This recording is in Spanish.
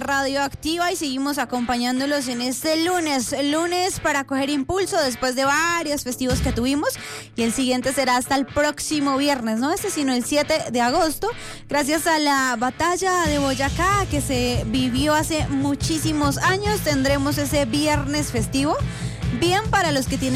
Radioactiva y seguimos acompañándolos en este lunes para coger impulso después de varios festivos que tuvimos, y el siguiente será hasta el próximo viernes, no sino el 7 de agosto, gracias a la batalla de Boyacá que se vivió hace muchísimos años. Tendremos ese viernes festivo, bien para los que tienen